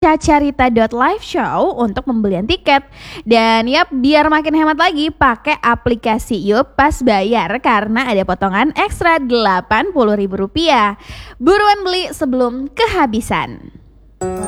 cacarita.live show untuk pembelian tiket. Dan yap, biar makin hemat lagi, pakai aplikasi Yup pas bayar karena ada potongan ekstra Rp80.000. Buruan beli sebelum kehabisan.